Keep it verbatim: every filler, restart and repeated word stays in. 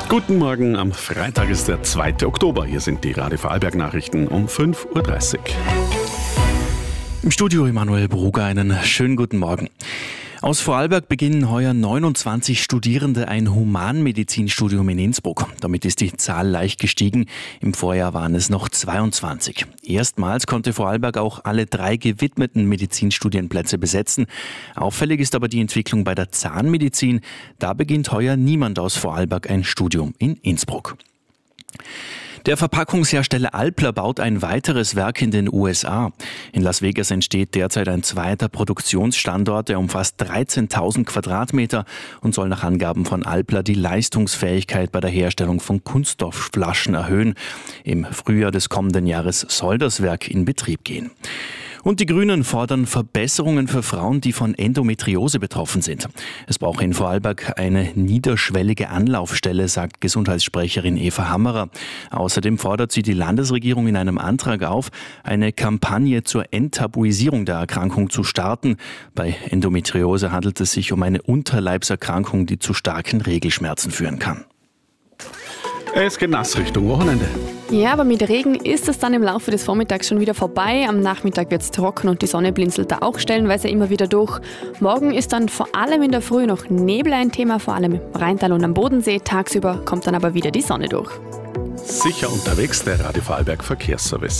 Guten Morgen, am Freitag ist der zweite Oktober. Hier sind die Radio Vorarlberg-Nachrichten um fünf Uhr dreißig. Im Studio Emanuel Bruger, einen schönen guten Morgen. Aus Vorarlberg beginnen heuer neunundzwanzig Studierende ein Humanmedizinstudium in Innsbruck. Damit ist die Zahl leicht gestiegen. Im Vorjahr waren es noch zweiundzwanzig. Erstmals konnte Vorarlberg auch alle drei gewidmeten Medizinstudienplätze besetzen. Auffällig ist aber die Entwicklung bei der Zahnmedizin. Da beginnt heuer niemand aus Vorarlberg ein Studium in Innsbruck. Der Verpackungshersteller Alpla baut ein weiteres Werk in den U S A. In Las Vegas entsteht derzeit ein zweiter Produktionsstandort, der umfasst dreizehntausend Quadratmeter und soll nach Angaben von Alpla die Leistungsfähigkeit bei der Herstellung von Kunststoffflaschen erhöhen. Im Frühjahr des kommenden Jahres soll das Werk in Betrieb gehen. Und die Grünen fordern Verbesserungen für Frauen, die von Endometriose betroffen sind. Es braucht in Vorarlberg eine niederschwellige Anlaufstelle, sagt Gesundheitssprecherin Eva Hammerer. Außerdem fordert sie die Landesregierung in einem Antrag auf, eine Kampagne zur Enttabuisierung der Erkrankung zu starten. Bei Endometriose handelt es sich um eine Unterleibserkrankung, die zu starken Regelschmerzen führen kann. Es geht nass Richtung Wochenende. Ja, aber mit Regen ist es dann im Laufe des Vormittags schon wieder vorbei. Am Nachmittag wird es trocken und die Sonne blinzelt da auch stellenweise immer wieder durch. Morgen ist dann vor allem in der Früh noch Nebel ein Thema, vor allem im Rheintal und am Bodensee. Tagsüber kommt dann aber wieder die Sonne durch. Sicher unterwegs, der Radio Vorarlberg Verkehrsservice.